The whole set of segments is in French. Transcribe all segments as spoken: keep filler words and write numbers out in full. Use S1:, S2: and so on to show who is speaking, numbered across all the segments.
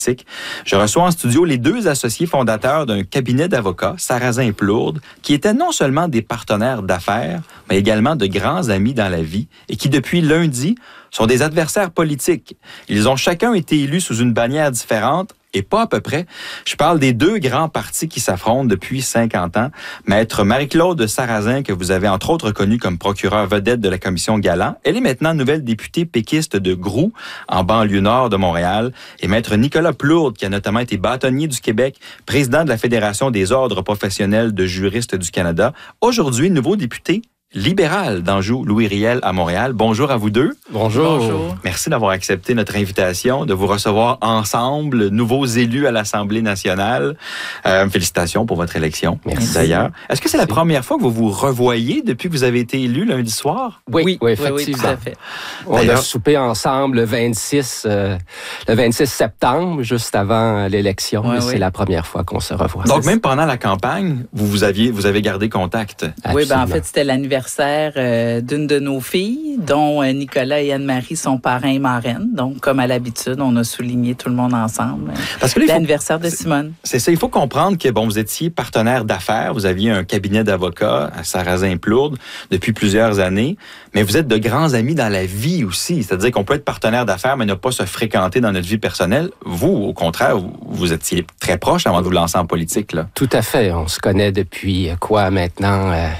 S1: Je reçois en studio les deux associés fondateurs d'un cabinet d'avocats, Sarrazin et Plourde, qui étaient non seulement des partenaires d'affaires, mais également de grands amis dans la vie et qui, depuis lundi, sont des adversaires politiques. Ils ont chacun été élus sous une bannière différente, et pas à peu près. Je parle des deux grands partis qui s'affrontent depuis cinquante ans. Maître Marie-Claude Sarrazin, que vous avez entre autres connue comme procureure vedette de la commission Galland. Elle est maintenant nouvelle députée péquiste de Groux, en banlieue nord de Montréal. Et Maître Nicolas Plourde, qui a notamment été bâtonnier du Québec, président de la Fédération des ordres professionnels de juristes du Canada. Aujourd'hui, nouveau député libéral d'Anjou, Louis Riel à Montréal. Bonjour à vous deux.
S2: Bonjour.
S3: Bonjour.
S1: Merci d'avoir accepté notre invitation, de vous recevoir ensemble, nouveaux élus à l'Assemblée nationale. Euh, félicitations pour votre élection.
S2: Merci.
S1: D'ailleurs. Est-ce que c'est
S2: Merci.
S1: la première fois que vous vous revoyez depuis que vous avez été élu lundi soir?
S2: Oui, oui,
S3: oui,
S2: effectivement.
S3: oui, oui, tout à fait.
S2: On a
S1: D'ailleurs-
S2: soupé ensemble le vingt-six, euh, le vingt-six septembre, juste avant l'élection.
S3: Ouais,
S2: et
S3: oui.
S2: c'est la première fois qu'on se revoit.
S1: Donc, même pendant la campagne, vous, vous, aviez, vous avez gardé contact.
S3: Oui, ben en
S2: Absolument.
S3: fait, c'était l'anniversaire euh, d'une de nos filles, dont euh, Nicolas et Anne-Marie sont parrains et marraines. Donc, comme à l'habitude, on a souligné tout le monde ensemble.
S1: Parce que là, il faut-
S3: L'anniversaire de Simone.
S1: C'est ça, il faut comprendre que bon, vous étiez partenaire d'affaires, vous aviez un cabinet d'avocats à Sarrazin-Plourde depuis plusieurs années, mais vous êtes de grands amis dans la vie aussi. C'est-à-dire qu'on peut être partenaire d'affaires, mais ne pas se fréquenter dans notre vie personnelle. Vous, au contraire, vous, vous étiez très proches avant de vous lancer en politique, là.
S2: Tout à fait. On se connaît depuis euh, quoi maintenant? Euh,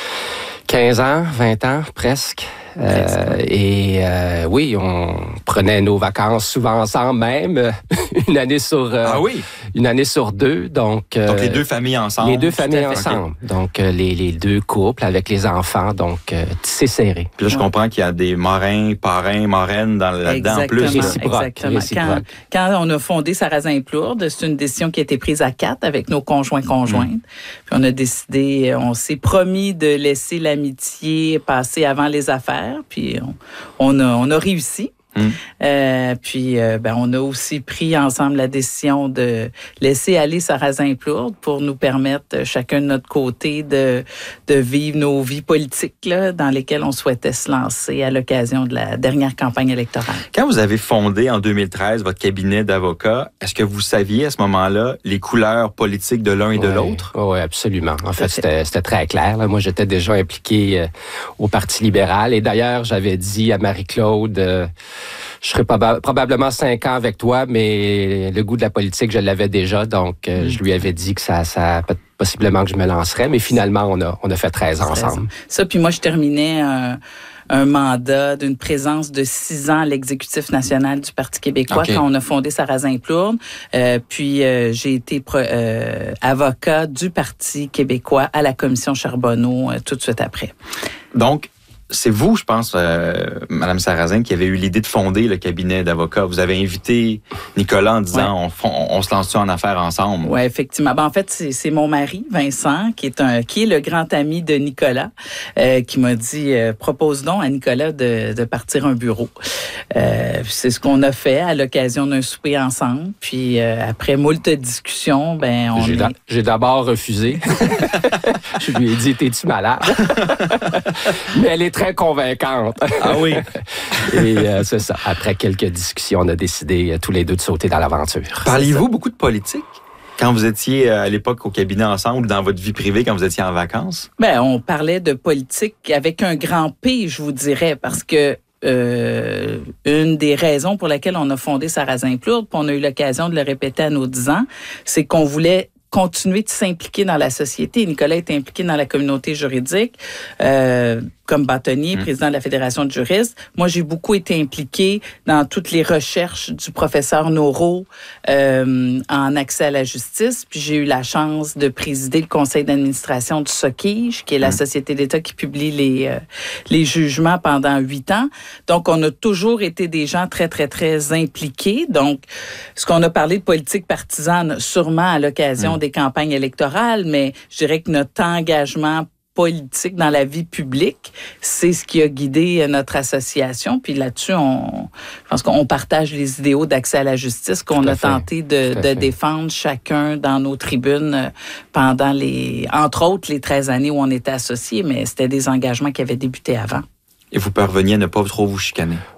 S2: quinze ans, vingt ans, presque. Euh, et euh, oui, on prenait nos vacances souvent ensemble même, euh, une année sur euh,
S1: Ah oui?
S2: une année sur deux. Donc, euh,
S1: Donc, les deux familles ensemble.
S2: les deux
S1: Tout à
S2: familles
S1: fait.
S2: ensemble. Donc, euh, les, les deux couples avec les enfants. Donc, euh, c'est serré.
S1: Puis là, je
S3: Ouais.
S1: comprends qu'il y a des marrains, parrains, marraines dans, là-dedans en plus.
S3: Exactement,
S1: là.
S2: Réciproque,
S3: exactement. Quand,
S2: réciproque.
S3: quand on a fondé Sarrazin-Plourde, c'est une décision qui a été prise à quatre avec nos conjoints-conjointes.
S1: Mm.
S3: Puis on a décidé, on s'est promis de laisser l'amitié passer avant les affaires. Puis on, on, a, on a réussi.
S1: Mm.
S3: Euh, puis, euh, ben, on a aussi pris ensemble la décision de laisser aller Sarrazin-Plourde pour nous permettre, euh, chacun de notre côté, de, de vivre nos vies politiques là, dans lesquelles on souhaitait se lancer à l'occasion de la dernière campagne électorale.
S1: Quand vous avez fondé en deux mille treize votre cabinet d'avocats, est-ce que vous saviez à ce moment-là les couleurs politiques de l'un et de
S2: Ouais.
S1: l'autre?
S2: Oui, absolument. En fait,
S3: fait.
S2: c'était, c'était très clair. Là. Moi, j'étais déjà impliqué euh, au Parti libéral. Et d'ailleurs, j'avais dit à Marie-Claude, euh, je serais proba- probablement cinq ans avec toi, mais le goût de la politique, je l'avais déjà. Donc, euh,
S3: Mm.
S2: je lui avais dit que ça, ça possiblement que je me lancerais. Mais finalement, on a, on a fait treize ans ensemble.
S3: Ça, puis moi, je terminais un, un mandat d'une présence de six ans à l'exécutif national du Parti québécois
S1: OK.
S3: quand on a fondé Sarrazin-Plourde. Euh, puis, euh, j'ai été pro, euh, avocat du Parti québécois à la commission Charbonneau euh, tout de suite après.
S1: Donc, c'est vous, je pense, euh, Mme Sarrazin, qui avez eu l'idée de fonder le cabinet d'avocats. Vous avez invité Nicolas en disant, on, on, on se lance-tu en affaires ensemble?
S3: Oui, effectivement. Ben, en fait, c'est, c'est mon mari, Vincent, qui est un qui est le grand ami de Nicolas, euh, qui m'a dit euh, propose donc à Nicolas de, de partir un bureau. Euh, c'est ce qu'on a fait à l'occasion d'un souper ensemble. Puis euh, après moult discussions, ben on
S2: J'ai,
S3: est...
S2: d'a- j'ai d'abord refusé. Je lui ai dit, t'es-tu malade? Mais elle est très convaincante.
S1: Ah oui?
S2: Et euh, c'est ça. Après quelques discussions, on a décidé euh, tous les deux de sauter dans l'aventure.
S1: Parliez-vous beaucoup de politique quand vous étiez euh, à l'époque au cabinet ensemble, dans votre vie privée, quand vous étiez en vacances?
S3: Ben, on parlait de politique avec un grand P, je vous dirais, parce que euh, une des raisons pour lesquelles on a fondé Sarrazin-Plourde, puis on a eu l'occasion de le répéter à nos dix ans, c'est qu'on voulait continuer de s'impliquer dans la société. Nicolas est impliqué dans la communauté juridique euh, comme bâtonnier,
S1: Mmh.
S3: président de la Fédération de juristes. Moi, j'ai beaucoup été impliquée dans toutes les recherches du professeur Noro euh, en accès à la justice. Puis j'ai eu la chance de présider le conseil d'administration du SOCIJ, qui est la
S1: Mmh.
S3: société d'État qui publie les, euh, les jugements pendant huit ans. Donc, on a toujours été des gens très, très, très impliqués. Donc, ce qu'on a parlé de politique partisane, sûrement à l'occasion
S1: Mmh.
S3: des campagnes électorales, mais je dirais que notre engagement politique dans la vie publique, c'est ce qui a guidé notre association. Puis là-dessus, on, je pense qu'on partage les idéaux d'accès à la justice qu'on
S2: Tout à
S3: a
S2: fait.
S3: tenté de,
S2: Tout à
S3: de
S2: fait.
S3: défendre chacun dans nos tribunes pendant les, entre autres, les treize années où on était associés, mais c'était des engagements qui avaient débuté avant.
S1: Et vous parveniez à ne pas trop vous chicaner?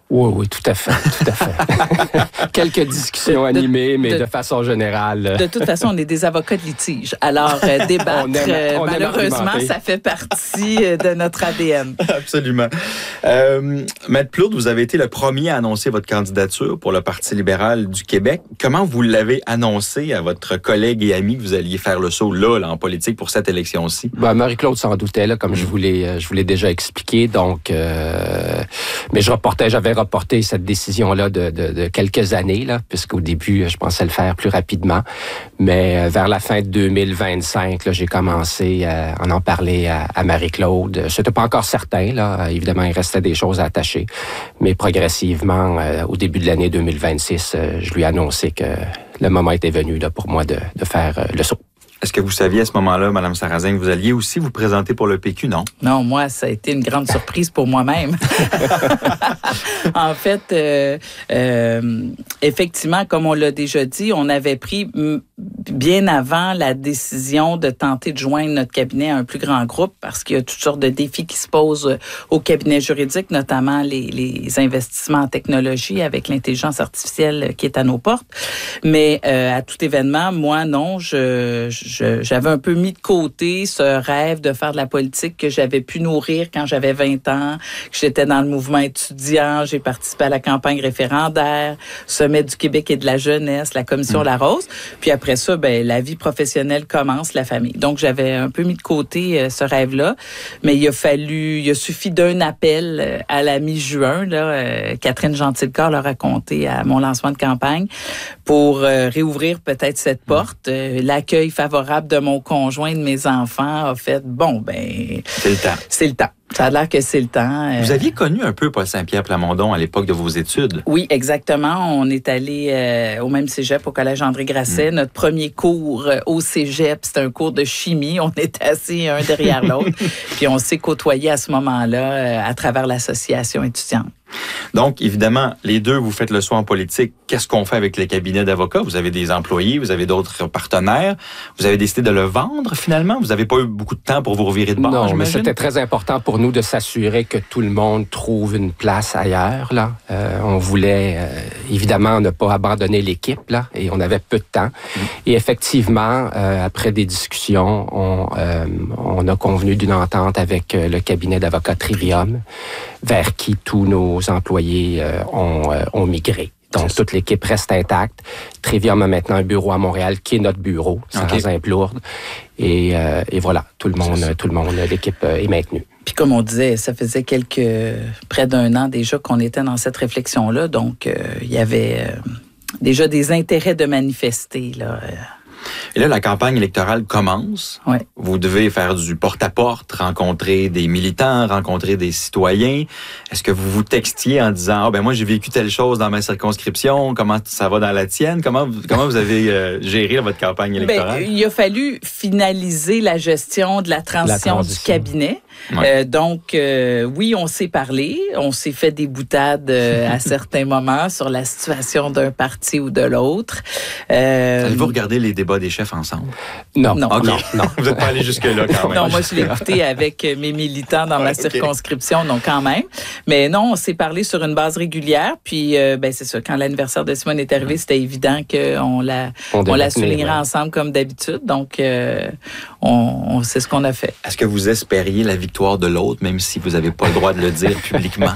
S2: Oui, oui, tout à fait, tout à fait. Quelques discussions de, animées, de, mais de, de façon générale.
S3: De toute façon, on est des avocats de litige. Alors, euh, débattre, on aime, euh, on malheureusement, ça fait partie de notre A D N.
S1: Absolument. Euh, Maître Plourde, vous avez été le premier à annoncer votre candidature pour le Parti libéral du Québec. Comment vous l'avez annoncé à votre collègue et ami que vous alliez faire le saut là, là en politique pour cette élection-ci?
S2: Ben, Marie-Claude s'en doutait, là, comme mmh. je vous l'ai, je vous l'ai déjà expliqué. Donc, euh, mais je reportais, j'avais reporté cette décision-là de, de, de quelques années, là, puisqu'au début, je pensais le faire plus rapidement. Mais vers la fin de deux mille vingt-cinq, là, j'ai commencé à en, en parler à, à Marie-Claude. C'était pas encore certain, là. Évidemment, il restait des choses à attacher. Mais progressivement, euh, au début de l'année deux mille vingt-six, euh, je lui ai annoncé que le moment était venu là, pour moi de, de faire euh, le saut.
S1: Est-ce que vous saviez à ce moment-là, Mme Sarrazin, que vous alliez aussi vous présenter pour le P Q, non?
S3: Non, moi, ça a été une grande surprise pour moi-même. En fait, euh, euh, effectivement, comme on l'a déjà dit, on avait pris bien avant la décision de tenter de joindre notre cabinet à un plus grand groupe parce qu'il y a toutes sortes de défis qui se posent au cabinet juridique, notamment les, les investissements en technologie avec l'intelligence artificielle qui est à nos portes. Mais euh, à tout événement, moi, non, je... je J'avais un peu mis de côté ce rêve de faire de la politique que j'avais pu nourrir quand j'avais vingt ans, que j'étais dans le mouvement étudiant, j'ai participé à la campagne référendaire, Sommet du Québec et de la jeunesse, la commission mmh. La Rose. Puis après ça, ben la vie professionnelle commence, la famille. Donc j'avais un peu mis de côté euh, ce rêve-là, mais il a fallu, il a suffi d'un appel euh, à la mi-juin, là, euh, Catherine Gentilcorps l'a raconté à mon lancement de campagne, pour euh, réouvrir peut-être cette porte. Euh, l'accueil favorable de mon conjoint et de mes enfants a fait, bon, ben...
S1: C'est le temps.
S3: C'est le temps. Ça a l'air que c'est le temps.
S1: Vous aviez connu un peu Paul Saint-Pierre Plamondon à l'époque de vos études?
S3: Oui, exactement. On est allé euh, au même cégep, au Collège André Grasset. Mmh. Notre premier cours euh, au cégep, c'était un cours de chimie. On était assis un derrière l'autre. Puis on s'est côtoyés à ce moment-là euh, à travers l'association étudiante.
S1: Donc, évidemment, les deux, vous faites le saut en politique. Qu'est-ce qu'on fait avec les cabinets d'avocats? Vous avez des employés, vous avez d'autres partenaires. Vous avez décidé de le vendre, finalement? Vous n'avez pas eu beaucoup de temps pour vous revirer de bord,
S2: non,
S1: j'imagine?
S2: Mais c'était très important pour nous de s'assurer que tout le monde trouve une place ailleurs, là. Euh, on voulait, euh, évidemment, ne pas abandonner l'équipe, là, et on avait peu de temps. Mmh. Et effectivement, euh, après des discussions, on, euh, on a convenu d'une entente avec le cabinet d'avocats Trivium, vers qui tous nos employés euh, ont, euh, ont migré. Donc, toute l'équipe reste intacte. Trivium a maintenant un bureau à Montréal, qui est notre bureau, Sarrazin-Plourde. Et, euh, et voilà, tout le monde, tout le monde, l'équipe est maintenue.
S3: Puis comme on disait, ça faisait quelques, près d'un an déjà qu'on était dans cette réflexion-là. Donc, euh, il y avait euh, déjà des intérêts de manifester, là.
S1: Et là, la campagne électorale commence.
S3: Ouais.
S1: Vous devez faire du porte-à-porte, rencontrer des militants, rencontrer des citoyens. Est-ce que vous vous textiez en disant « Ah, ben moi, j'ai vécu telle chose dans ma circonscription, comment ça va dans la tienne? » Comment, comment vous avez euh, géré votre campagne électorale?
S3: Ben, il a fallu finaliser la gestion de la transition, la transition. du cabinet. Ouais. Euh, donc, euh, oui, on s'est parlé, on s'est fait des boutades euh, à certains moments sur la situation d'un parti ou de l'autre. Euh,
S1: Allez-vous regarder les débats des chefs ensemble?
S2: Non.
S3: Non.
S1: Okay.
S3: non,
S1: non. Vous n'êtes pas allé jusque-là quand même.
S3: Non, moi, je l'ai écouté avec mes militants dans ouais, ma okay. circonscription, donc quand même. Mais non, on s'est parlé sur une base régulière. Puis, euh, ben c'est ça, quand l'anniversaire de Simone est arrivé, c'était évident qu'on la, on, on la soulignerait ouais. ensemble comme d'habitude. Donc, euh, on, on, c'est ce qu'on a fait.
S1: Est-ce que vous espériez la victoire de l'autre, même si vous n'avez pas le droit de le dire publiquement?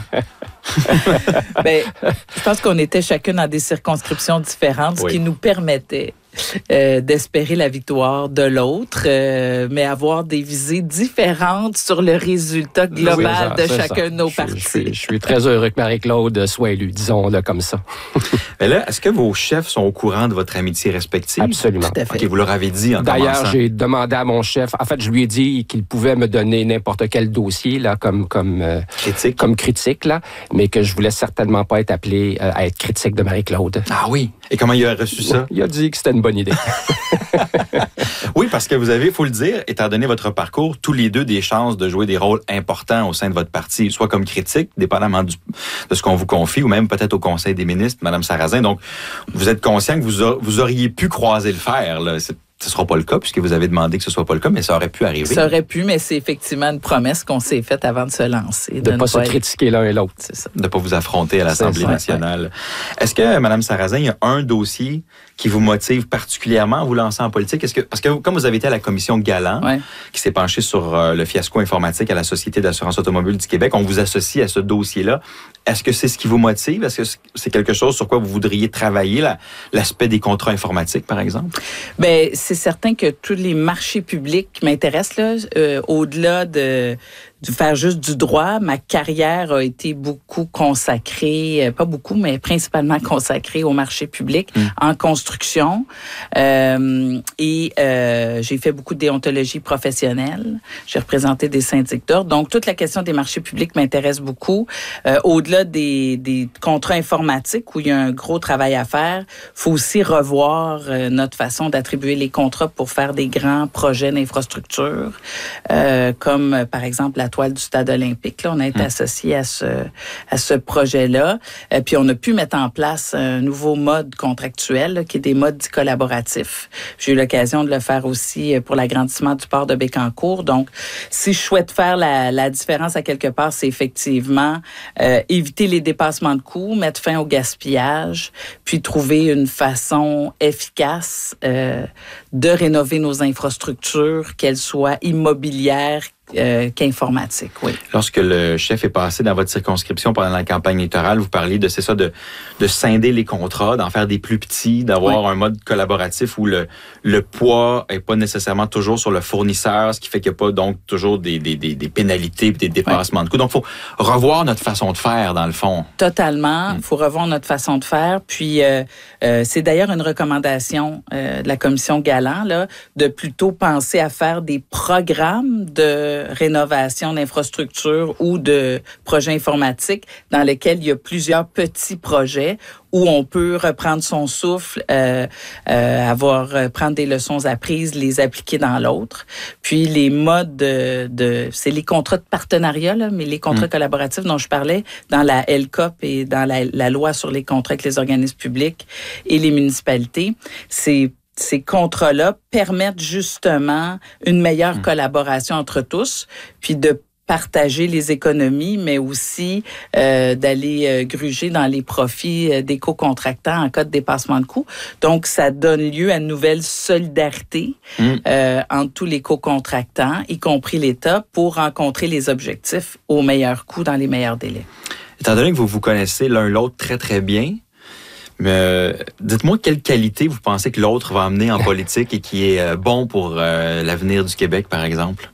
S3: Ben, je pense qu'on était chacun dans des circonscriptions différentes, ce oui. qui nous permettait euh, d'espérer la victoire de l'autre, euh, mais avoir des visées différentes sur le résultat global oui, ça, de chacun ça. de nos
S2: je,
S3: partis.
S2: Je suis, je suis très heureux que Marie-Claude soit élue, disons-le comme ça.
S1: Mais là, est-ce que vos chefs sont au courant de votre amitié respective?
S2: Absolument.
S3: Tout à fait.
S1: Okay, vous leur avez dit en
S2: D'ailleurs,
S1: commençant.
S2: j'ai demandé à mon chef, en fait, je lui ai dit qu'il pouvait me donner n'importe quel dossier là, comme, comme, euh,
S1: critique.
S2: comme critique, là, mais que je voulais certainement pas être appelé euh, à être critique de Marie-Claude.
S1: Ah oui? Et comment il a reçu ça?
S2: Il a dit que c'était une bonne idée.
S1: Oui, parce que vous avez, il faut le dire, étant donné votre parcours, tous les deux des chances de jouer des rôles importants au sein de votre parti, soit comme critique, dépendamment du, de ce qu'on vous confie, ou même peut-être au Conseil des ministres, Mme Sarrazin. Donc, vous êtes conscient que vous, a, vous auriez pu croiser le fer, là. C'est ce ne sera pas le cas, puisque vous avez demandé que ce ne soit pas le cas, mais ça aurait pu arriver.
S3: Ça aurait pu, mais c'est effectivement une promesse qu'on s'est faite avant de se lancer.
S2: De ne pas se
S3: être...
S2: critiquer l'un et l'autre.
S3: C'est ça.
S1: De ne pas vous affronter à l'Assemblée
S2: ça,
S1: nationale.
S3: Ouais.
S1: Est-ce que, Mme Sarrazin, il y a un dossier qui vous motive particulièrement à vous lancer en politique? Est-ce que, parce que comme vous avez été à la commission Galland,
S3: ouais.
S1: qui s'est penchée sur euh, le fiasco informatique à la Société d'assurance automobile du Québec, on vous associe à ce dossier-là. Est-ce que c'est ce qui vous motive? Est-ce que c'est quelque chose sur quoi vous voudriez travailler, la, l'aspect des contrats informatiques, par exemple?
S3: Bien, c'est certain que tous les marchés publics m'intéressent, là, euh, au-delà de, de faire juste du droit. Ma carrière a été beaucoup consacrée, euh, pas beaucoup, mais principalement consacrée au marché public, mmh. en construction. Euh, et euh, j'ai fait beaucoup de déontologie professionnelle. J'ai représenté des syndics d'ordre. Donc, toute la question des marchés publics m'intéresse beaucoup. Euh, au-delà des, des contrats informatiques où il y a un gros travail à faire, faut aussi revoir euh, notre façon d'attribuer les contrats pour faire des grands projets d'infrastructure, euh, comme euh, par exemple la toile du stade olympique. Là, on a été mmh. associé à ce à ce projet-là. Euh, puis on a pu mettre en place un nouveau mode contractuel là, qui est des modes collaboratifs. J'ai eu l'occasion de le faire aussi pour l'agrandissement du port de Bécancour. Donc, si je souhaite faire la, la différence à quelque part, c'est effectivement euh, éviter les dépassements de coûts, mettre fin au gaspillage, puis trouver une façon efficace euh, de rénover nos infrastructures, qu'elles soient immobilières, Euh, qu'informatique, oui.
S1: Lorsque le chef est passé dans votre circonscription pendant la campagne électorale, vous parliez de c'est ça de de scinder les contrats, d'en faire des plus petits, d'avoir oui. un mode collaboratif où le le poids est pas nécessairement toujours sur le fournisseur, ce qui fait qu'il n'y a pas donc toujours des des des, des pénalités et des dépassements oui. de coûts. Donc, il faut revoir notre façon de faire dans le fond.
S3: Totalement. Il mmh. faut revoir notre façon de faire. Puis, euh, euh, c'est d'ailleurs une recommandation euh, de la commission Galland là, de plutôt penser à faire des programmes de rénovation d'infrastructures ou de projets informatiques dans lesquels il y a plusieurs petits projets où on peut reprendre son souffle, euh, euh, avoir euh, prendre des leçons apprises, les appliquer dans l'autre. Puis les modes de, de c'est les contrats de partenariat là, mais les contrats mmh. collaboratifs dont je parlais dans la L C O P et dans la, la loi sur les contrats avec les organismes publics et les municipalités, c'est ces contrats-là permettent justement une meilleure mmh. collaboration entre tous, puis de partager les économies, mais aussi euh, d'aller euh, gruger dans les profits euh, des co-contractants en cas de dépassement de coûts. Donc, ça donne lieu à une nouvelle solidarité mmh. euh, entre tous les co-contractants, y compris l'État, pour rencontrer les objectifs au meilleur coût dans les meilleurs délais.
S1: Étant donné que vous vous connaissez l'un l'autre très, très bien, mais euh, dites-moi quelle qualité vous pensez que l'autre va amener en politique et qui est euh, bon pour euh, l'avenir du Québec, par exemple?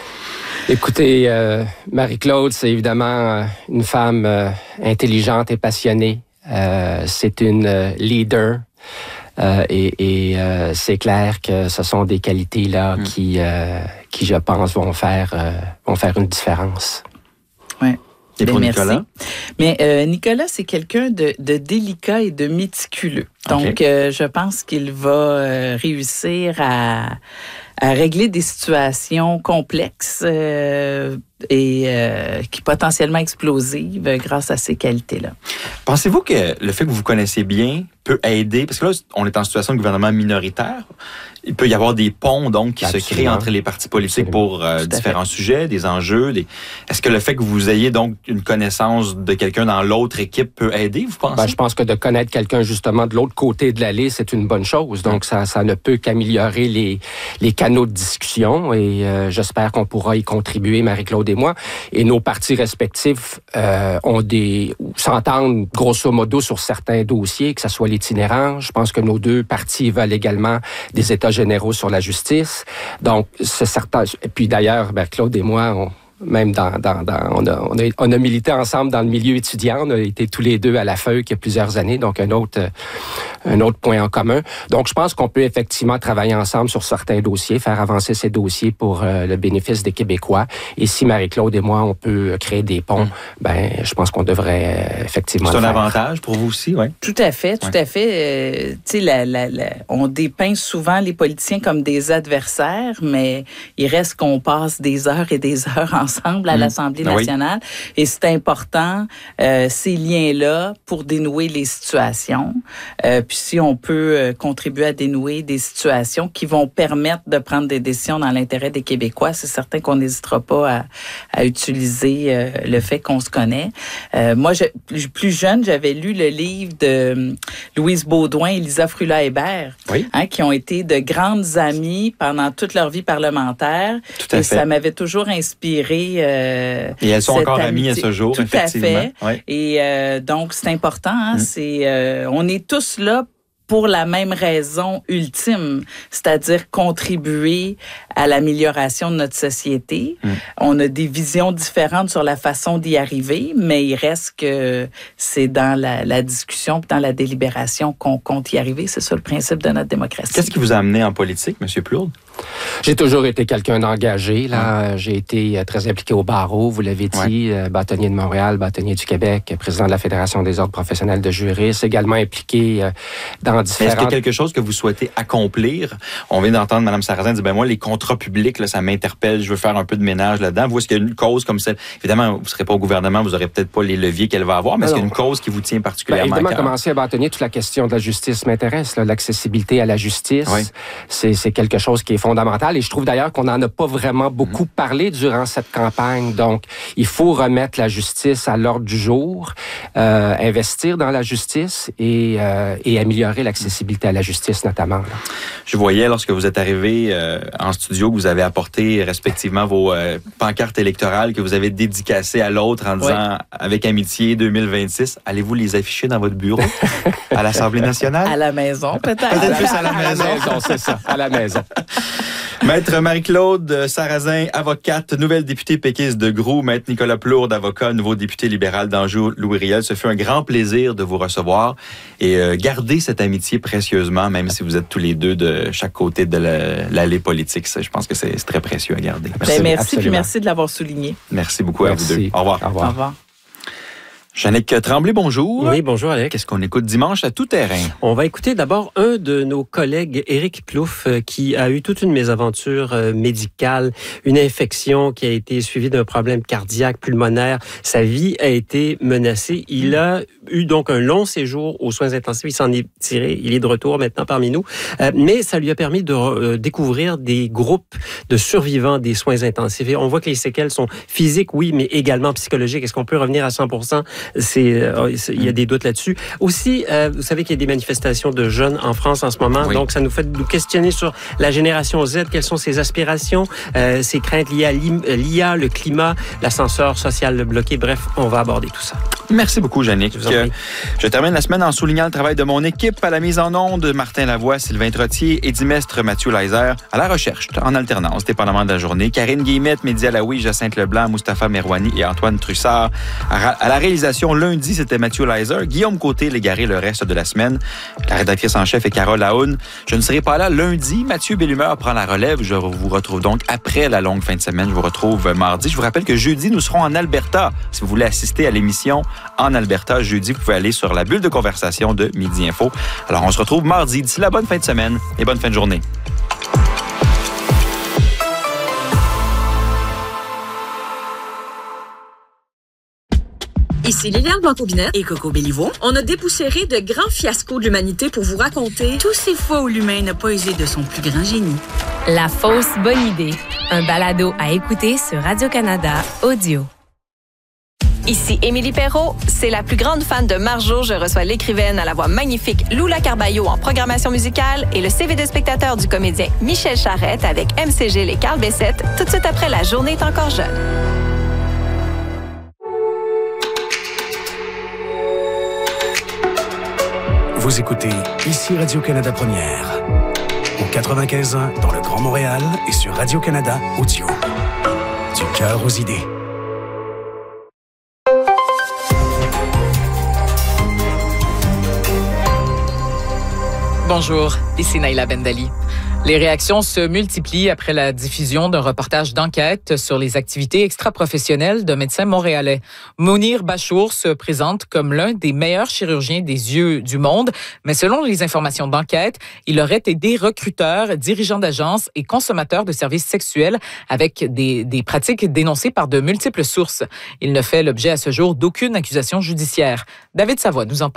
S2: Écoutez, euh, Marie-Claude, c'est évidemment euh, une femme euh, intelligente et passionnée. Euh, c'est une euh, leader. Euh, et et euh, c'est clair que ce sont des qualités-là mmh. qui, euh, qui, je pense, vont faire, euh, vont faire une différence.
S3: Oui.
S1: Et pour
S3: ben,
S1: Nicolas?
S3: Merci. Mais euh, Nicolas, c'est quelqu'un de, de délicat et de méticuleux. Donc, okay. euh, je pense qu'il va euh, réussir à, à régler des situations complexes euh, et euh, qui potentiellement explosives euh, grâce à ces qualités-là.
S1: Pensez-vous que le fait que vous vous connaissez bien peut aider, parce que là, on est en situation de gouvernement minoritaire, il peut y avoir des ponts donc qui Absolument. se créent entre les partis politiques Absolument. pour euh, différents fait. sujets, des enjeux. Des... Est-ce que le fait que vous ayez donc une connaissance de quelqu'un dans l'autre équipe peut aider, vous pensez?
S2: Ben, je pense que de connaître quelqu'un justement de l'autre côté de l'allée, c'est une bonne chose. Donc, ça, ça ne peut qu'améliorer les, les canaux de discussion et euh, j'espère qu'on pourra y contribuer, Marie-Claude et moi. Et nos partis respectifs euh, ont des s'entendent grosso modo sur certains dossiers, que ce soit l'itinérance. Je pense que nos deux partis veulent également des états généraux sur la justice. Donc, c'est certain. Et puis d'ailleurs, Marie-Claude et moi, on Même dans, dans, dans on, a, on, a, on a milité ensemble dans le milieu étudiant. On a été tous les deux à la Feuille il y a plusieurs années, donc un autre, un autre point en commun. Donc, je pense qu'on peut effectivement travailler ensemble sur certains dossiers, faire avancer ces dossiers pour euh, le bénéfice des Québécois. Et si Marie-Claude et moi, on peut créer des ponts, mmh. ben, je pense qu'on devrait euh, effectivement
S1: C'est
S2: le
S1: un
S2: faire.
S1: avantage pour vous aussi, oui?
S3: Tout à fait, tout ouais. à fait. Euh, tu sais, la, la, la, on dépeint souvent les politiciens comme des adversaires, mais il reste qu'on passe des heures et des heures ensemble à mmh. l'Assemblée nationale. Oui. Et c'est important, euh, ces liens-là, pour dénouer les situations. Euh, puis puis si on peut euh, contribuer à dénouer des situations qui vont permettre de prendre des décisions dans l'intérêt des Québécois, c'est certain qu'on n'hésitera pas à, à utiliser euh, le fait qu'on se connaît. Euh, moi, je, plus jeune, j'avais lu le livre de Louise Baudouin et Lisa Frula-Hébert, oui. hein, qui ont été de grandes amies pendant toute leur vie parlementaire.
S1: Tout à
S3: et
S1: fait.
S3: Ça m'avait toujours inspiré. Euh,
S1: et elles sont encore
S3: amitié.
S1: amies à ce jour,
S3: Tout
S1: effectivement.
S3: à fait.
S1: Oui.
S3: Et euh, donc, c'est important. Hein, mm. c'est, euh, on est tous là pour la même raison ultime, c'est-à-dire contribuer à l'amélioration de notre société. Mm. On a des visions différentes sur la façon d'y arriver, mais il reste que c'est dans la, la discussion, dans la délibération qu'on compte y arriver. C'est ça le principe de notre démocratie.
S1: Qu'est-ce qui vous a amené en politique, M. Plourde?
S2: J'ai toujours été quelqu'un d'engagé. Là, j'ai été très impliqué au barreau, vous l'avez dit, ouais. bâtonnier de Montréal, bâtonnier du Québec, président de la Fédération des ordres professionnels de juristes, également impliqué dans différentes...
S1: Est-ce qu'il y a quelque chose que vous souhaitez accomplir? On vient d'entendre Mme Sarrazin dire, ben moi, les contrats publics, là, ça m'interpelle, je veux faire un peu de ménage là-dedans. Vous, est-ce qu'il y a une cause comme celle? Évidemment, vous ne serez pas au gouvernement, vous n'aurez peut-être pas les leviers qu'elle va avoir, mais est-ce qu'il y a une cause qui vous tient particulièrement ben,
S2: évidemment,
S1: à cœur?
S2: commencer à bâtonnier, toute la question de la justice m'intéresse. Là, l'accessibilité à la justice, oui. c'est, c'est quelque chose qui est fondamental. Et je trouve d'ailleurs qu'on n'en a pas vraiment beaucoup parlé durant cette campagne. Donc, il faut remettre la justice à l'ordre du jour, euh, investir dans la justice et, euh, et améliorer l'accessibilité à la justice notamment. Là.
S1: Je voyais lorsque vous êtes arrivé euh, en studio que vous avez apporté respectivement vos euh, pancartes électorales que vous avez dédicacées à l'autre en disant oui. avec amitié deux mille vingt-six. Allez-vous les afficher dans votre bureau à l'Assemblée nationale?
S3: À la maison, peut-être.
S1: Peut-être plus à la
S2: maison.
S1: maison.
S2: À la maison, c'est ça, à la maison.
S1: Maître Marie-Claude Sarrazin, avocate, nouvelle députée péquiste de Groux. Maître Nicolas Plourde, avocat, nouveau député libéral d'Anjou-Louis-Riel. Ce fut un grand plaisir de vous recevoir et euh, gardez cette amitié précieusement, même si vous êtes tous les deux de chaque côté de la, l'allée politique. Ça, je pense que c'est, c'est très précieux à garder.
S3: Merci, ben, merci puis merci de l'avoir souligné.
S1: Merci beaucoup
S2: merci.
S1: à vous deux. Au revoir.
S2: Au revoir.
S3: Au revoir.
S1: Jannick Tremblay, bonjour.
S4: Oui, bonjour Alex.
S1: Qu'est-ce qu'on écoute dimanche à tout terrain?
S4: On va écouter d'abord un de nos collègues, Éric Plouffe, qui a eu toute une mésaventure médicale, une infection qui a été suivie d'un problème cardiaque, pulmonaire. Sa vie a été menacée. Il a eu donc un long séjour aux soins intensifs. Il s'en est tiré. Il est de retour maintenant parmi nous. Euh, mais ça lui a permis de euh, découvrir des groupes de survivants des soins intensifs. Et on voit que les séquelles sont physiques, oui, mais également psychologiques. Est-ce qu'on peut revenir à cent pour cent? C'est, euh, c'est, il y a des doutes là-dessus. Aussi, euh, vous savez qu'il y a des manifestations de jeunes en France en ce moment. Oui. Donc, ça nous fait nous questionner sur la génération Z. Quelles sont ses aspirations, euh, ses craintes liées à l'I A, le climat, l'ascenseur social bloqué. Bref, on va aborder tout ça.
S1: Merci beaucoup, Jannick. Je, je termine la semaine en soulignant le travail de mon équipe à la mise en onde. Martin Lavoie, Sylvain Trottier, Eddie Mestre, Mathieu Leiser. À la recherche, en alternance, dépendamment de la journée. Karine Guillemette, Mehdi Alaoui, Jacinthe Leblanc, Mustapha Merouani et Antoine Trussard. À la réalisation, lundi, c'était Mathieu Leiser. Guillaume Côté l'égaré le reste de la semaine. La rédactrice en chef est Carole Aoun. Je ne serai pas là lundi. Mathieu Bellumeur prend la relève. Je vous retrouve donc après la longue fin de semaine. Je vous retrouve mardi. Je vous rappelle que jeudi, nous serons en Alberta. Si vous voulez assister à l'émission en Alberta, jeudi, vous pouvez aller sur la bulle de conversation de Midi Info. Alors, on se retrouve mardi. D'ici là, bonne fin de semaine et bonne fin de journée.
S5: Ici Liliane Blanco-Binette et Coco Béliveau. On a dépoussiéré de grands fiascos de l'humanité pour vous raconter
S6: tous ces fois où l'humain n'a pas usé de son plus grand génie.
S7: La fausse bonne idée. Un balado à écouter sur Radio-Canada Audio.
S8: Ici Émilie Perrault, c'est la plus grande fan de Marjo. Je reçois l'écrivaine à la voix magnifique Lula Carballo en programmation musicale et le C V de spectateur du comédien Michel Charette avec M C G et Carl Bessette tout de suite après La journée est encore jeune.
S9: Vous écoutez ici Radio-Canada Première, au quatre-vingt-quinze ans dans le Grand Montréal et sur Radio-Canada Audio. Du cœur aux idées.
S10: Bonjour, ici Naïla Bendali. Les réactions se multiplient après la diffusion d'un reportage d'enquête sur les activités extra-professionnelles d'un médecin montréalais. Mounir Bachour se présente comme l'un des meilleurs chirurgiens des yeux du monde, mais selon les informations d'enquête, il aurait aidé recruteurs, dirigeants d'agences et consommateurs de services sexuels avec des, des pratiques dénoncées par de multiples sources. Il ne fait l'objet à ce jour d'aucune accusation judiciaire. David Savoie nous en parle.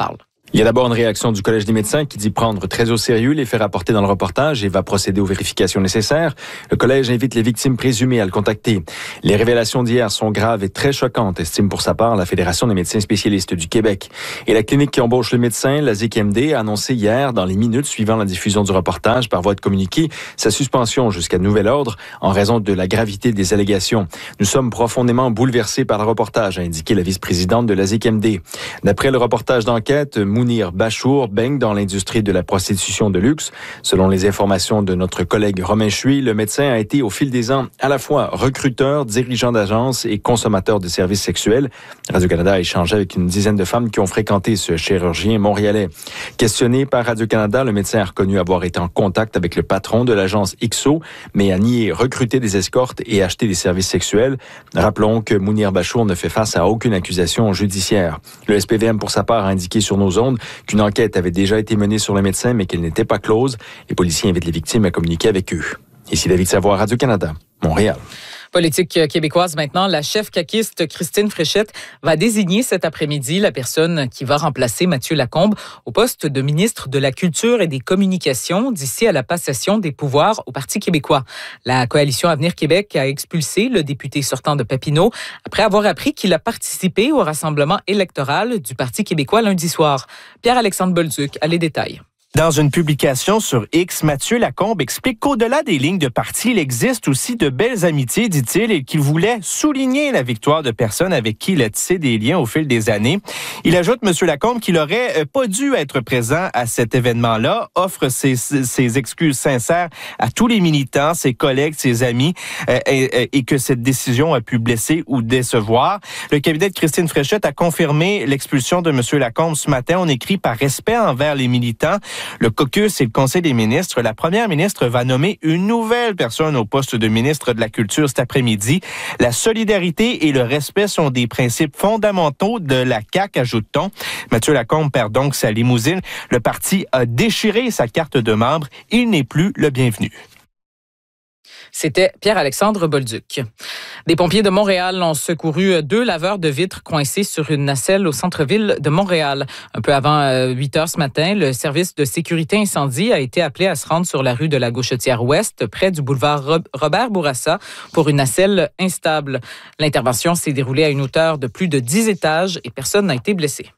S1: Il y a d'abord une réaction du Collège des médecins qui dit prendre très au sérieux les faits rapportés dans le reportage et va procéder aux vérifications nécessaires. Le Collège invite les victimes présumées à le contacter. Les révélations d'hier sont graves et très choquantes, estime pour sa part la Fédération des médecins spécialistes du Québec. Et la clinique qui embauche le médecin, la Z I C M D, a annoncé hier, dans les minutes suivant la diffusion du reportage par voie de communiqué, sa suspension jusqu'à nouvel ordre en raison de la gravité des allégations. Nous sommes profondément bouleversés par le reportage, a indiqué la vice-présidente de la Z I C M D. D'après le reportage d'enquête, Mounir Bachour baigne dans l'industrie de la prostitution de luxe. Selon les informations de notre collègue Romain Chuy, le médecin a été au fil des ans à la fois recruteur, dirigeant d'agence et consommateur de services sexuels. Radio-Canada a échangé avec une dizaine de femmes qui ont fréquenté ce chirurgien montréalais. Questionné par Radio-Canada, le médecin a reconnu avoir été en contact avec le patron de l'agence X O, mais a nié recruter des escortes et acheter des services sexuels. Rappelons que Mounir Bachour ne fait face à aucune accusation judiciaire. Le S P V M, pour sa part, a indiqué sur nos ondes qu'une enquête avait déjà été menée sur le médecin, mais qu'elle n'était pas close. Les policiers invitent les victimes à communiquer avec eux. Ici David Savoie, Radio-Canada, Montréal.
S10: Politique québécoise maintenant, la chef caquiste Christine Fréchette va désigner cet après-midi la personne qui va remplacer Mathieu Lacombe au poste de ministre de la Culture et des Communications d'ici à la passation des pouvoirs au Parti québécois. La coalition Avenir Québec a expulsé le député sortant de Papineau après avoir appris qu'il a participé au rassemblement électoral du Parti québécois lundi soir. Pierre-Alexandre Bolduc a les détails.
S11: Dans une publication sur X, Mathieu Lacombe explique qu'au-delà des lignes de parti, il existe aussi de belles amitiés, dit-il, et qu'il voulait souligner la victoire de personnes avec qui il a tissé des liens au fil des années. Il ajoute, Monsieur Lacombe, qu'il aurait pas dû être présent à cet événement-là, offre ses, ses excuses sincères à tous les militants, ses collègues, ses amis, euh, et, et que cette décision a pu blesser ou décevoir. Le cabinet de Christine Fréchette a confirmé l'expulsion de Monsieur Lacombe ce matin. On écrit par respect envers les militants. Le caucus et le Conseil des ministres, la première ministre va nommer une nouvelle personne au poste de ministre de la Culture cet après-midi. La solidarité et le respect sont des principes fondamentaux de la C A Q, ajoute-t-on. Mathieu Lacombe perd donc sa limousine. Le parti a déchiré sa carte de membre. Il n'est plus le bienvenu.
S10: C'était Pierre-Alexandre Bolduc. Des pompiers de Montréal ont secouru deux laveurs de vitres coincés sur une nacelle au centre-ville de Montréal. Un peu avant huit heures ce matin, le service de sécurité incendie a été appelé à se rendre sur la rue de la Gauchetière-Ouest, près du boulevard Robert Bourassa, pour une nacelle instable. L'intervention s'est déroulée à une hauteur de plus de dix étages et personne n'a été blessé.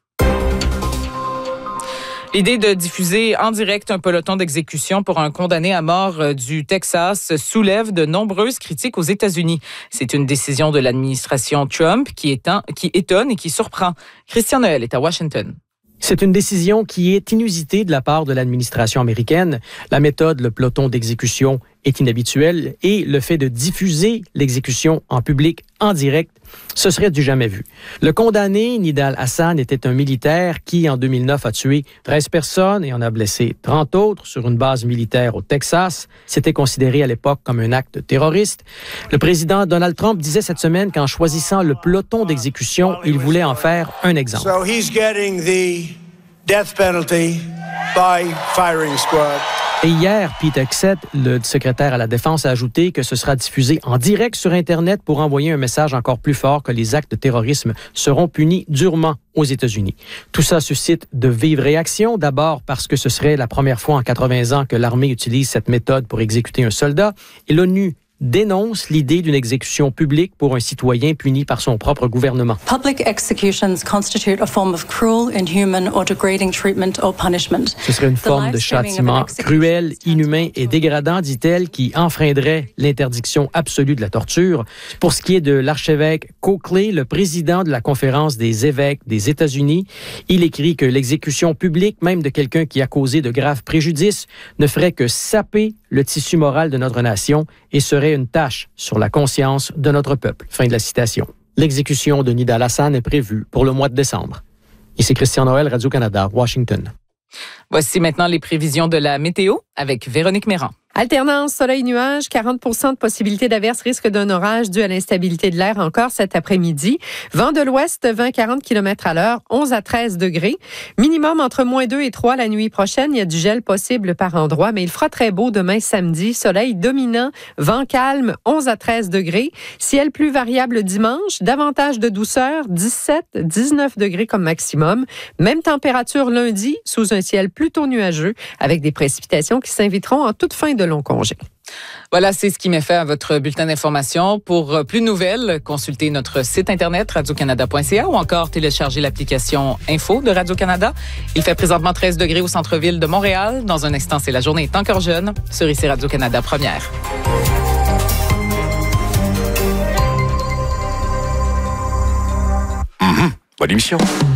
S10: L'idée de diffuser en direct un peloton d'exécution pour un condamné à mort du Texas soulève de nombreuses critiques aux États-Unis. C'est une décision de l'administration Trump qui, étend, qui étonne et qui surprend. Christian Noël est à Washington.
S12: C'est une décision qui est inusitée de la part de l'administration américaine. La méthode, le peloton d'exécution, est inhabituelle et le fait de diffuser l'exécution en public, en direct, ce serait du jamais vu. Le condamné, Nidal Hassan, était un militaire qui, en deux mille neuf, a tué treize personnes et en a blessé trente autres sur une base militaire au Texas. C'était considéré à l'époque comme un acte terroriste. Le président Donald Trump disait cette semaine qu'en choisissant le peloton d'exécution, il voulait en faire un exemple.
S13: So he's getting the death penalty by firing squad.
S12: Et hier, Pete Hegseth, le secrétaire à la Défense, a ajouté que ce sera diffusé en direct sur Internet pour envoyer un message encore plus fort que les actes de terrorisme seront punis durement aux États-Unis. Tout ça suscite de vives réactions. D'abord parce que ce serait la première fois en quatre-vingts ans que l'armée utilise cette méthode pour exécuter un soldat. Et l'ONU dénonce l'idée d'une exécution publique pour un citoyen puni par son propre gouvernement.
S14: Public executions constitute a form of cruel, inhuman or degrading treatment or punishment.
S12: Ce serait une forme de châtiment cruel, inhumain et dégradant, dit-elle, qui enfreindrait l'interdiction absolue de la torture. Pour ce qui est de l'archevêque Coakley, le président de la Conférence des évêques des États-Unis, il écrit que l'exécution publique, même de quelqu'un qui a causé de graves préjudices, ne ferait que saper le tissu moral de notre nation et serait une tâche sur la conscience de notre peuple. Fin de la citation. L'exécution de Nidal Hassan est prévue pour le mois de décembre. Ici Christian Noël, Radio-Canada, Washington.
S10: Voici maintenant les prévisions de la météo avec Véronique Méran.
S15: Alternance soleil-nuage, quarante pour cent de possibilité d'averse, risque d'un orage dû à l'instabilité de l'air encore cet après-midi. Vent de l'ouest, vingt à quarante kilomètres à l'heure, onze à treize degrés. Minimum entre moins deux et trois la nuit prochaine. Il y a du gel possible par endroits, mais il fera très beau demain samedi. Soleil dominant, vent calme, onze à treize degrés. Ciel plus variable dimanche, davantage de douceur, dix-sept à dix-neuf degrés comme maximum. Même température lundi, sous un ciel plutôt nuageux, avec des précipitations qui s'inviteront en toute fin de long congé.
S10: Voilà, c'est ce qui met fait à votre bulletin d'information. Pour plus de nouvelles, consultez notre site internet radio canada point c a ou encore téléchargez l'application Info de Radio-Canada. Il fait présentement treize degrés au centre-ville de Montréal. Dans un instant, c'est La journée est encore jeune sur ici Radio-Canada Première.
S16: Mm-hmm. Bonne émission.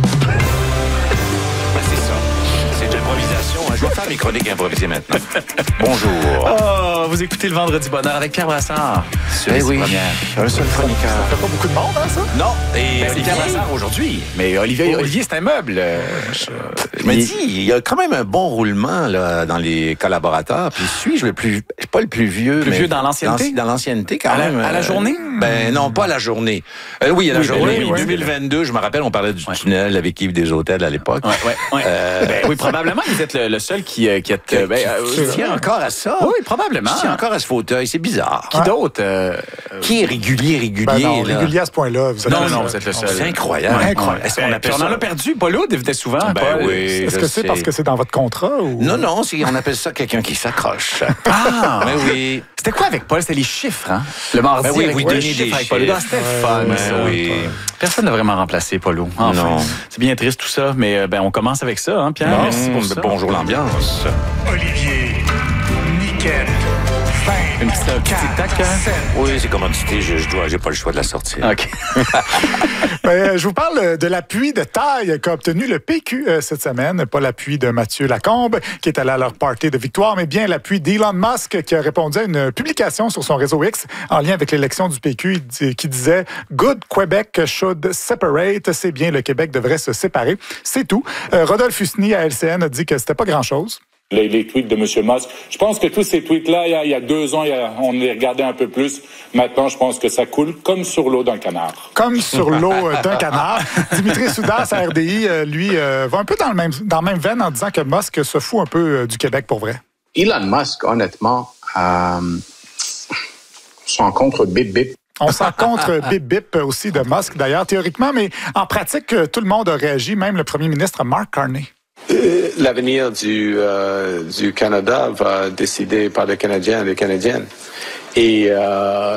S16: Je vais faire mes chroniques improvisées maintenant. Bonjour.
S17: Oh, vous écoutez le Vendredi Bonheur avec Pierre Brassard.
S16: Sur eh oui, un seul chroniqueur.
S17: Ça fait pas beaucoup de monde, hein, ça?
S16: Non. Et
S17: ben,
S16: Olivier Pierre Brassard aujourd'hui. Mais Olivier, oh, Olivier c'est un meuble. Je, je me dis, il y a quand même un bon roulement là, dans les collaborateurs. Puis suis-je le plus... Pas le plus vieux,
S17: plus
S16: mais...
S17: vieux dans l'ancienneté?
S16: Dans, dans l'ancienneté, quand
S17: à
S16: même.
S17: La, à la journée?
S16: Ben non, pas à la journée. Euh, oui, à la
S17: oui,
S16: journée.
S17: Oui, oui,
S16: deux mille vingt-deux, oui. Je me rappelle, on parlait du ouais. tunnel avec Yves des Hôtels à l'époque.
S17: Ouais, ouais, ouais. Euh, ben, oui, probablement, vous êtes le, le seul qui... qui est,
S16: euh, ben, euh, tu tiens encore à ça?
S17: Oui, probablement.
S16: Tu tiens encore à ce fauteuil, c'est bizarre.
S17: Qui ouais. d'autre? Euh,
S16: qui est régulier, régulier?
S18: Ben non,
S16: là?
S18: régulier à ce point-là. Vous êtes
S17: non, non, vous êtes le seul.
S16: C'est incroyable.
S18: Ouais, incroyable.
S16: Est-ce qu'on appelle
S17: on
S16: ça?
S17: en a perdu. Paul Aude venait souvent.
S16: Ben
S17: Paul.
S16: oui,
S18: Est-ce que c'est sais. parce que c'est dans votre contrat? Ou...
S16: Non, non, on appelle ça quelqu'un qui s'accroche.
S17: Ah!
S16: Ben oui.
S17: C'était quoi avec Paul? C'était les chiffres, hein? Le mardi,
S16: ben oui,
S17: avec
S16: vous
S17: les
S16: donnez
S17: chiffres
S16: des
S17: avec Paul Aude. C'était
S16: ouais,
S17: fun,
S16: ben
S17: ça.
S16: Oui.
S17: Personne n'a vraiment remplacé Paul Aude. Enfin, non. C'est bien triste tout ça, mais ben, on commence avec ça, hein, Pierre?
S16: Non,
S17: merci pour ça.
S16: Bonjour l'ambiance.
S13: Olivier, nickel.
S17: Une petite, euh, petite tac, hein?
S16: Oui, c'est commodité, je, je dois, j'ai pas le choix de la sortir.
S17: OK.
S18: ben, je vous parle de l'appui de taille qu'a obtenu le P Q euh, cette semaine. Pas l'appui de Mathieu Lacombe, qui est allé à leur party de victoire, mais bien l'appui d'Elon Musk, qui a répondu à une publication sur son réseau X en lien avec l'élection du P Q, qui disait « Good Quebec should separate ». C'est bien, le Québec devrait se séparer. C'est tout. Euh, Rodolphe Husny, à L C N, a dit que c'était pas grand-chose.
S19: Les, les tweets de M. Musk. Je pense que tous ces tweets-là, il y a, il y a deux ans, il y a, on les regardait un peu plus. Maintenant, je pense que ça coule comme sur l'eau d'un canard.
S18: Comme sur l'eau d'un canard. Dimitri Soudas, à R D I, lui, euh, va un peu dans le même dans le même veine en disant que Musk se fout un peu euh, du Québec pour vrai.
S20: Elon Musk, honnêtement, euh, sont contre Bip Bip.
S18: On s'en contre Bip Bip aussi de Musk, d'ailleurs, théoriquement, mais en pratique, tout le monde a réagi, même le premier ministre Mark Carney.
S20: Euh, l'avenir du, euh, du Canada va décider par les Canadiens et les Canadiennes. Et euh,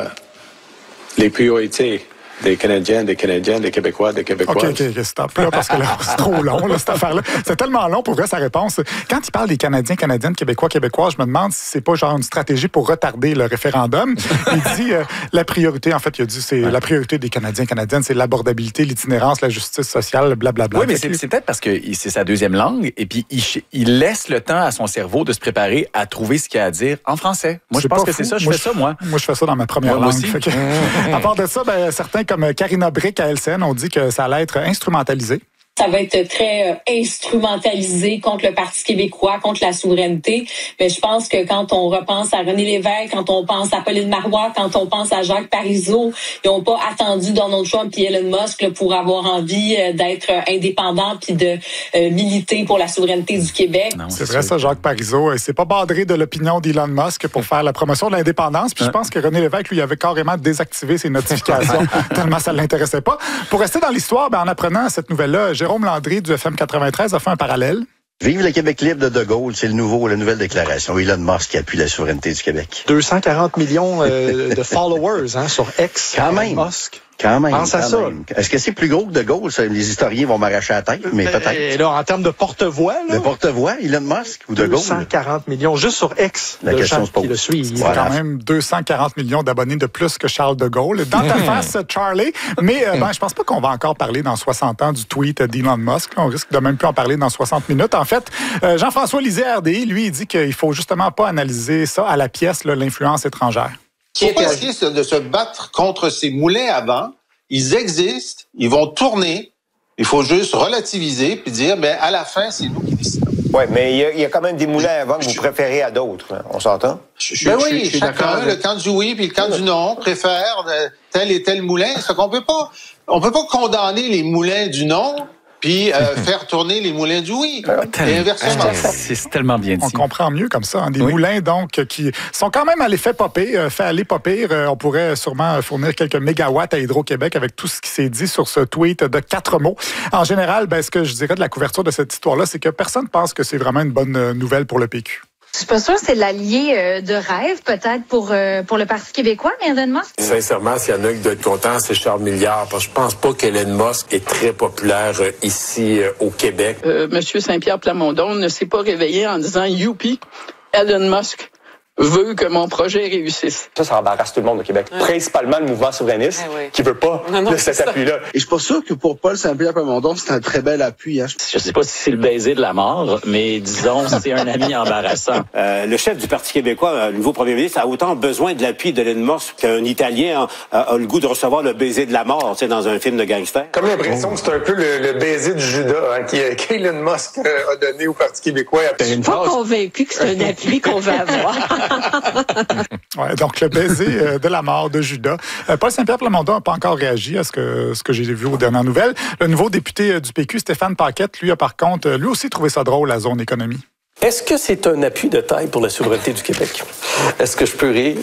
S20: les priorités des Canadiens, des Canadiennes, des Québécois, des Québécoises.
S18: OK, OK, OK, stop là, parce que là, c'est trop long, là, cette affaire-là. C'est tellement long, pour vrai, sa réponse. Quand il parle des Canadiens, Canadiennes, Québécois, Québécois, je me demande si c'est pas genre une stratégie pour retarder le référendum. Il dit euh, la priorité, en fait, il a dit c'est ouais. la priorité des Canadiens, Canadiennes, c'est l'abordabilité, l'itinérance, la justice sociale, blablabla.
S17: Oui, mais c'est, c'est peut-être parce que c'est sa deuxième langue et puis il, il laisse le temps à son cerveau de se préparer à trouver ce qu'il a à dire en français. Moi, c'est je pense que fou. c'est ça. Je moi, fais ça, moi.
S18: Moi, je fais ça dans ma première
S17: moi,
S18: langue.
S17: Moi aussi.
S18: Que, à part de ça, ben, certains comme Karina Brick à L C N ont dit que ça allait être instrumentalisé.
S21: Ça va être très euh, instrumentalisé contre le Parti québécois, contre la souveraineté. Mais je pense que quand on repense à René Lévesque, quand on pense à Pauline Marois, quand on pense à Jacques Parizeau, ils n'ont pas attendu Donald Trump et Elon Musk là, pour avoir envie euh, d'être indépendants puis de euh, militer pour la souveraineté du Québec.
S18: Non, c'est, c'est vrai ça, Jacques Parizeau. Il s'est pas badré de l'opinion d'Elon Musk pour faire la promotion de l'indépendance. Puis je pense que René Lévesque, lui, avait carrément désactivé ses notifications tellement ça ne l'intéressait pas. Pour rester dans l'histoire, ben, en apprenant cette nouvelle-là, Jérôme Landry du F M quatre-vingt-treize a fait un parallèle.
S22: Vive le Québec libre de De Gaulle, c'est le nouveau, la nouvelle déclaration. Elon Musk qui appuie la souveraineté du Québec.
S23: deux cent quarante millions euh, de followers hein, sur X.
S22: Quand même.
S23: Musk.
S22: Quand même.
S23: Pense à
S22: quand
S23: ça.
S22: Même. Est-ce que c'est plus gros que De Gaulle? Ça? Les historiens vont m'arracher la tête, mais peut-être.
S23: Et là, en termes de porte-voix, là.
S22: De porte-voix, Elon Musk ou De Gaulle?
S23: deux cent quarante millions, juste sur X.
S22: La question se pose.
S23: Qui le suit.
S18: C'est voilà. Quand même deux cent quarante millions d'abonnés de plus que Charles de Gaulle. Dans ta face, Charlie. Mais euh, ben, je pense pas qu'on va encore parler dans soixante ans du tweet d'Elon Musk. On risque de même plus en parler dans soixante minutes. En fait, euh, Jean-François Lisée, R D I, lui, il dit qu'il faut justement pas analyser ça à la pièce, là, l'influence étrangère.
S24: Il faut pas essayer de se battre contre ces moulins à vent. Ils existent, ils vont tourner. Il faut juste relativiser puis dire, ben à la fin, c'est nous qui décidons.
S2: Oui, mais il y, y a quand même des moulins à vent que vous préférez à d'autres. Hein. On s'entend?
S24: Je, ben je, oui, je suis chacun, le camp du oui puis le camp du non, préfère tel et tel moulin. C'est qu'on peut pas, on peut pas condamner les moulins du non puis euh, faire tourner les moulins du oui. Et inversement.
S17: C'est tellement bien dit.
S18: On comprend mieux comme ça. Hein, des
S17: oui.
S18: moulins, donc, qui sont quand même à l'effet pas pire, euh, fait aller pas pire. Euh, on pourrait sûrement fournir quelques mégawatts à Hydro-Québec avec tout ce qui s'est dit sur ce tweet de quatre mots. En général, ben, ce que je dirais de la couverture de cette histoire-là, c'est que personne ne pense que c'est vraiment une bonne nouvelle pour le P Q.
S3: Je suis pas sûre que c'est l'allié euh, de rêve, peut-être, pour, euh, pour le Parti québécois, mais Elon Musk.
S20: Sincèrement, s'il y en a qui doivent être contents, c'est Charles Milliard. Parce que je pense pas qu'Elon Musk est très populaire euh, ici euh, au Québec.
S4: Euh, Monsieur Saint-Pierre Plamondon ne s'est pas réveillé en disant « Youpi, Elon Musk veut que mon projet réussisse ».
S5: Ça, ça embarrasse tout le monde au Québec. Ouais. Principalement le mouvement souverainiste eh oui. qui veut pas non, non, de cet appui-là.
S25: Et je suis pas sûr que pour Paul Saint-Pierre Plamondon, c'est un très bel appui. Hein.
S26: Je sais pas si c'est le baiser de la mort, mais disons, c'est un ami embarrassant.
S27: Euh, le chef du Parti québécois, le nouveau premier ministre, a autant besoin de l'appui d'Elon Musk qu'un Italien a, a, a le goût de recevoir le baiser de la mort, tu sais, dans un film de gangster.
S25: Comme l'impression que c'est un peu le, le baiser du Judas hein, qu'Elon Musk a donné au Parti québécois.
S3: Je suis pas convaincu que c'est un appui qu'on va avoir.
S18: Ouais, donc, le baiser de la mort de Judas. Euh, Paul Saint-Pierre Plamondon n'a pas encore réagi à ce que, ce que j'ai vu aux dernières nouvelles. Le nouveau député du P Q, Stéphane Paquette, lui a par contre, lui aussi trouvé ça drôle, la zone économie.
S28: Est-ce que c'est un appui de taille pour la souveraineté du Québec? Est-ce que je peux rire?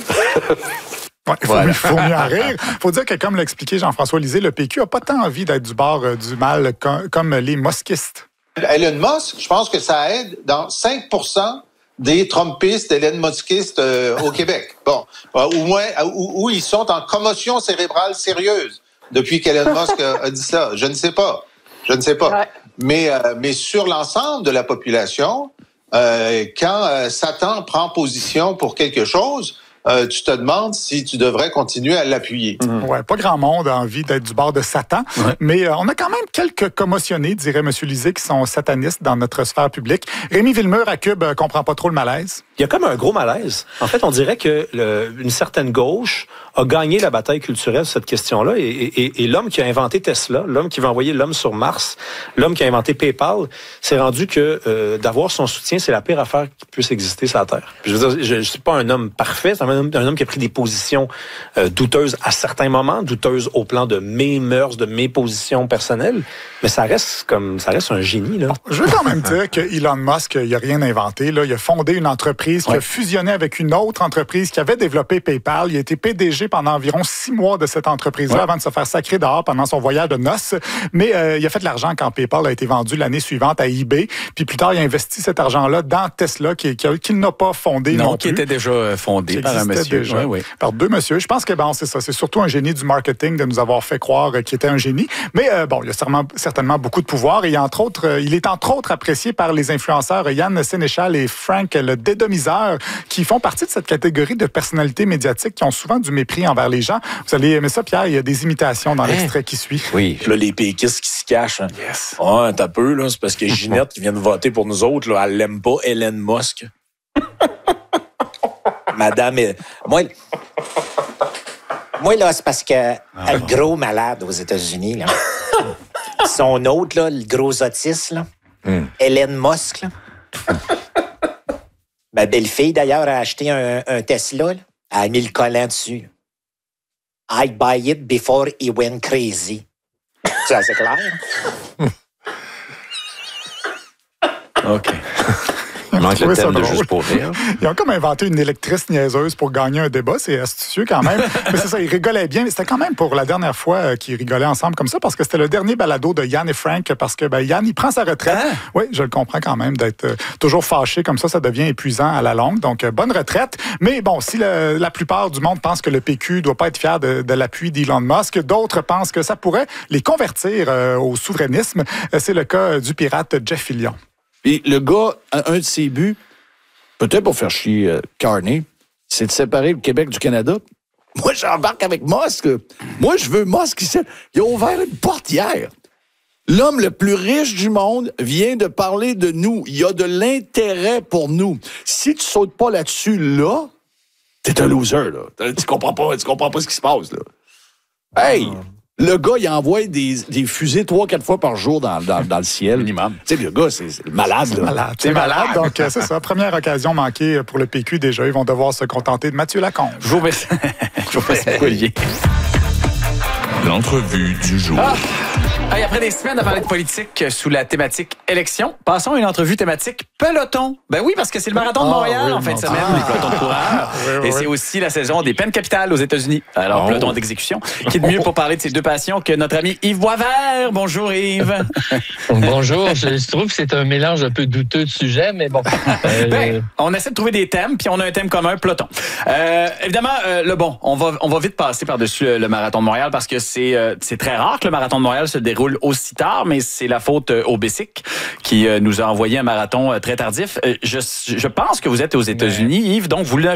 S18: Ouais, il faut, voilà. faut mieux en rire. Il faut dire que, comme l'a expliqué Jean-François Lisée, le P Q n'a pas tant envie d'être du bord euh, du mal comme, comme les muskistes.
S24: Elon Musk, je pense que ça aide dans cinq pour cent des Trumpistes, Elon Muskistes euh, au Québec. Bon, euh, au moins, où, où ils sont en commotion cérébrale sérieuse depuis qu'Elon Musk a, a dit ça. Je ne sais pas. Je ne sais pas. Ouais. Mais, euh, mais sur l'ensemble de la population, euh, quand euh, Satan prend position pour quelque chose, Euh, tu te demandes si tu devrais continuer à l'appuyer.
S18: Mmh. Ouais, pas grand monde a envie d'être du bord de Satan, ouais. mais euh, on a quand même quelques commotionnés, dirait M. Lisée, qui sont satanistes dans notre sphère publique. Rémi Villemur à Cube euh, comprend pas trop le malaise.
S28: Il y a comme un gros malaise. En fait, on dirait que le, une certaine gauche a gagné la bataille culturelle sur cette question-là, et, et, et l'homme qui a inventé Tesla, l'homme qui va envoyer l'homme sur Mars, l'homme qui a inventé PayPal, s'est rendu que euh, d'avoir son soutien, c'est la pire affaire qui puisse exister sur la Terre. Je veux dire, je, je suis pas un homme parfait, c'est un homme, un homme qui a pris des positions euh, douteuses à certains moments, douteuses au plan de mes mœurs, de mes positions personnelles, mais ça reste comme ça reste un génie là.
S18: Je veux quand même dire que Elon Musk, il a rien inventé là, il a fondé une entreprise qui ouais. a fusionné avec une autre entreprise qui avait développé PayPal, il a été P D G pendant environ six mois de cette entreprise-là ouais. avant de se faire sacrer dehors pendant son voyage de noces, mais euh, il a fait de l'argent quand PayPal a été vendu l'année suivante à eBay, puis plus tard il a investi cet argent-là dans Tesla qui, qui, qu'il n'a pas fondé non, non
S17: qui
S18: plus.
S17: était déjà fondé par un monsieur.
S18: Déjà,
S17: ouais, ouais.
S18: Par deux messieurs. Je pense que bon, c'est ça. C'est surtout un génie du marketing de nous avoir fait croire qu'il était un génie. Mais euh, bon, il a certainement, certainement beaucoup de pouvoir. Et entre autres, euh, il est entre autres apprécié par les influenceurs Yann Sénéchal et Frank le Dédomiseur, qui font partie de cette catégorie de personnalités médiatiques qui ont souvent du mépris envers les gens. Vous allez aimer ça, Pierre. Il y a des imitations dans hein? l'extrait qui suit.
S28: Oui.
S29: Là, les péquistes qui se cachent. Hein.
S18: Yes.
S29: Ah, t'as peu, là. C'est parce que Ginette qui vient de voter pour nous autres, là, elle l'aime pas, Elon Musk.
S30: Madame, moi, moi là, c'est parce que ah, le gros malade aux États-Unis, là, son autre, là, le gros autiste, là, mm. Elon Musk, là. Ma belle-fille, d'ailleurs, a acheté un, un Tesla, là. Elle a mis le collant dessus. I buy it before he went crazy. Ça, c'est clair?
S17: OK.
S18: Il manque le thème de juste pour rire. Ils ont comme inventé une électrice niaiseuse pour gagner un débat. C'est astucieux quand même. Mais c'est ça, ils rigolaient bien. Mais c'était quand même pour la dernière fois qu'ils rigolaient ensemble comme ça parce que c'était le dernier balado de Yann et Frank parce que ben, Yann, il prend sa retraite. Ah. Oui, je le comprends quand même d'être euh, toujours fâché comme ça. Ça devient épuisant à la longue. Donc, euh, bonne retraite. Mais bon, si le, la plupart du monde pense que le P Q ne doit pas être fier de, de l'appui d'Elon Musk, d'autres pensent que ça pourrait les convertir euh, au souverainisme. C'est le cas du pirate Jeff Fillion.
S29: Puis le gars, un de ses buts, peut-être pour faire chier euh, Carney, c'est de séparer le Québec du Canada. Moi, j'embarque avec Musk. Moi, je veux Musk ici. Il a ouvert une porte hier. L'homme le plus riche du monde vient de parler de nous. Il a de l'intérêt pour nous. Si tu sautes pas là-dessus, là, t'es un loser, là. Tu comprends pas, tu comprends pas ce qui se passe, là. Hey! Le gars, il envoie des, des fusées trois, quatre fois par jour dans, dans, dans le ciel.
S17: Minimum.
S29: Tu sais, le gars, c'est, c'est malade.
S18: C'est
S29: là.
S18: malade. C'est malade. Donc, euh, c'est ça. Première occasion manquée pour le P Q. Déjà, ils vont devoir se contenter de Mathieu Lacombe.
S17: Je vous remercie. Je vous remercie beaucoup, Olivier.
S1: L'entrevue du jour.
S17: Ah! Hey, après des semaines à parler de politique sous la thématique élection, passons à une entrevue thématique peloton. Ben oui, parce que c'est le marathon de Montréal
S18: ah, oui,
S17: en fin de semaine,
S18: ah.
S17: les pelotons de coureurs.
S18: Oui, oui,
S17: Et c'est
S18: oui.
S17: aussi la saison des peines capitales aux États-Unis. Alors,
S18: Oh.
S17: peloton d'exécution. Qui est de mieux pour parler de ces deux passions que notre ami Yves Boisvert. Bonjour Yves.
S6: Bonjour. Je, je trouve que c'est un mélange un peu douteux de sujets, mais bon. Euh,
S17: Ben, on essaie de trouver des thèmes, puis on a un thème commun, peloton. Euh, évidemment, euh, le bon, on va, on va vite passer par-dessus euh, le marathon de Montréal parce que c'est, euh, c'est très rare que le marathon de Montréal se déroule aussi tard, mais c'est la faute euh, au B S I C qui euh, nous a envoyé un marathon euh, très tardif. Euh, je, je pense que vous êtes aux États-Unis, Yves, donc vous